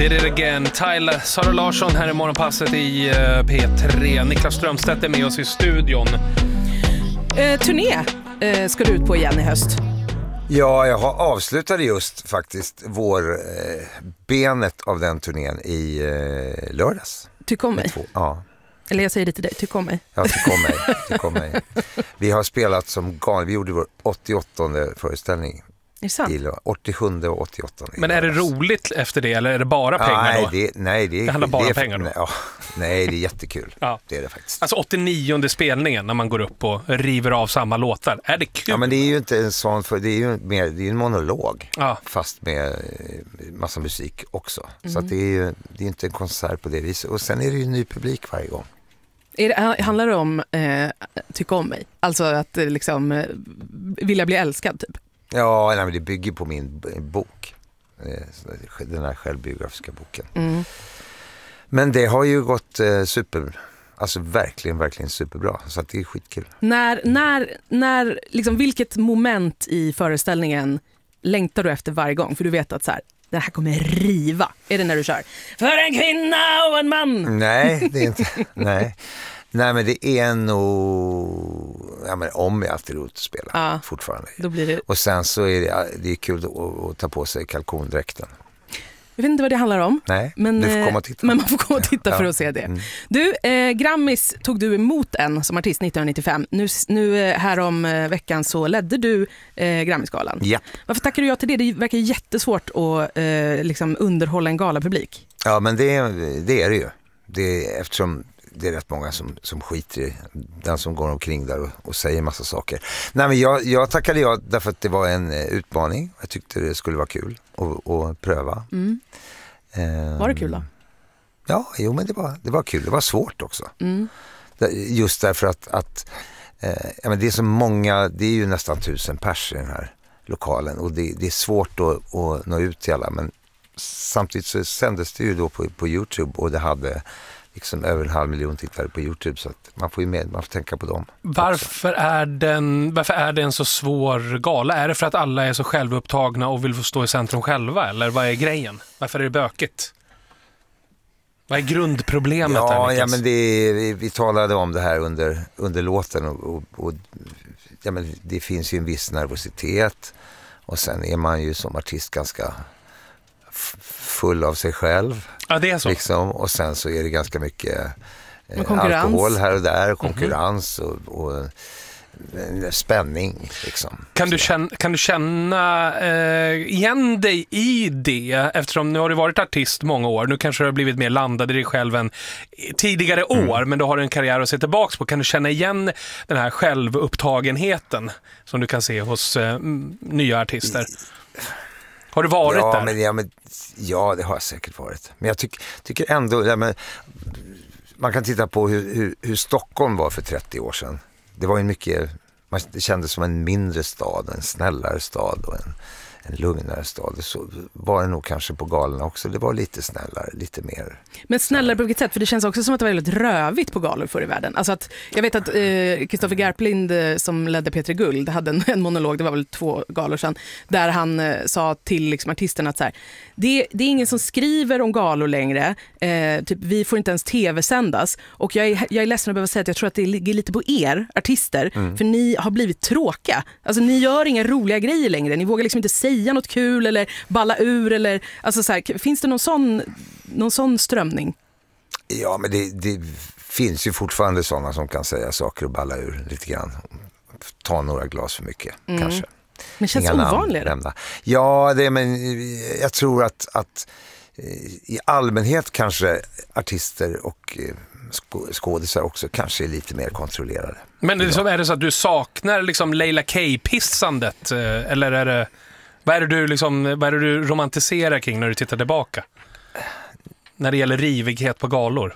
Did it again. Tyler, Sara Larsson här i morgonpasset i P3. Niklas Strömstedt är med oss i studion. Turné ska du ut på igen i höst. Ja, jag har avslutade just faktiskt benet av den turnén i lördags. Tyck om mig. Ja. Eller jag säger det till dig, tyck om mig. Ja, tyck om mig. Vi har spelat som galna. Vi gjorde vår 88:e föreställning. Är det sant? 87:e och 88:e. Men är det roligt efter det eller är det bara pengar då? Det handlar bara om pengar då? Nej, det är jättekul. Ja. Det är det faktiskt. Alltså 89:e spelningen när man går upp och river av samma låtar. Är det kul? Ja, men det är ju inte en sån, för det är ju mer, det är en monolog. Ja. Fast med massa musik också. Så att det är inte en konsert på det viset. Och sen är det ju en ny publik varje gång. Handlar det om tycka om mig? Alltså att liksom vilja bli älskad typ? Ja, men det bygger på min bok. Den här självbiografiska boken. Mm. Men det har ju gått alltså verkligen superbra. Så att det är skitkul. När liksom, vilket moment i föreställningen längtar du efter varje gång? För du vet att så här, det här kommer riva. Är det när du kör för en kvinna och en man? Nej, det är inte. Nej, men det är nog... Ja, men om jag alltid roligt att spela fortfarande. Då blir det... Och sen så är det är kul att ta på sig kalkondräkten. Jag vet inte vad det handlar om. Nej, men, du får komma och titta. Men man får komma och titta för att se det. Mm. Du, Grammis tog du emot som artist 1995. Nu här om veckan så ledde du Grammisgalan. Ja. Varför tackar du ja till det? Det verkar jättesvårt att liksom underhålla en galapublik. Ja, men det är det ju. Eftersom det är rätt många som skiter i den som går omkring där och säger massa saker. Nej, men jag tackade ja därför att det var en utmaning. Jag tyckte det skulle vara kul att pröva. Mm. Var det kul då? Ja, men det var kul. Det var svårt också. Mm. Just därför att men det är så många, det är ju nästan 1000 pers i den här lokalen och det är svårt att nå ut till alla, men samtidigt så sändes det ju då på YouTube och det hade liksom över 500 000 tittare på YouTube, så att man får tänka på dem. Varför är det en så svår gala? Är det för att alla är så självupptagna och vill få stå i centrum själva, eller vad är grejen? Varför är det bökigt? Vad är grundproblemet här? Ja, men vi talade om det här under låten och ja, men det finns ju en viss nervositet och sen är man ju som artist ganska full av sig själv. Ja, det är så. Liksom, och sen så är det ganska mycket alkohol här och där, konkurrens och spänning. Liksom. Kan du känna igen dig i det? Eftersom nu har du varit artist många år. Nu kanske du har blivit mer landad i dig själv än tidigare år, men du har en karriär att se tillbaka på. Kan du känna igen den här självupptagenheten som du kan se hos nya artister? Har du varit där? Ja, det har jag säkert varit. Men jag tycker ändå... man kan titta på hur Stockholm var för 30 år sedan. Det var ju mycket... Det kändes som en mindre stad, en snällare stad och en lugnare stad. Så var det nog kanske på galerna också. Det var lite snällare, lite mer. Men snällare på vilket sätt? För det känns också som att det var väldigt rövigt på galor förr i världen. Alltså att, jag vet att Kristoffer Garplind som ledde P3 Guld hade en monolog, det var väl 2 galor sedan, där han sa till liksom artisterna att så här, det är ingen som skriver om galor längre. Typ, vi får inte ens tv-sändas. Och jag är ledsen att behöva säga att jag tror att det ligger lite på er artister. För ni har blivit tråkiga. Alltså ni gör inga roliga grejer längre. Ni vågar liksom inte säga något kul eller balla ur eller alltså så här, finns det någon sån strömning? Ja, men det finns ju fortfarande sådana som kan säga saker och balla ur lite grann. Ta några glas för mycket kanske. Men känns det ovanligare? Ja, men jag tror att i allmänhet kanske artister och skådisar också kanske är lite mer kontrollerade. Men är det så att du saknar liksom Leila K-pissandet eller är det vad är det du romantiserar kring när du tittar tillbaka? När det gäller rivighet på galor?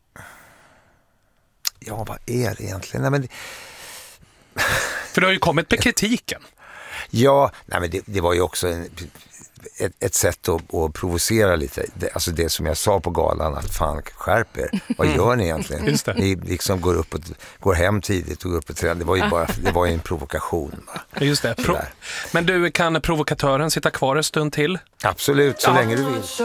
Ja, vad är det egentligen? Nej, men för det har ju kommit med kritiken. Ja, nej, men det var ju också ett sätt att provocera lite. Alltså det som jag sa på galan, att fan, skärp er. Vad gör ni egentligen? Just det. Ni liksom går hem tidigt och går upp och tränar. Det var ju en provokation. Va? Just det. Men du, kan provokatören sitta kvar en stund till? Absolut, så länge du vill.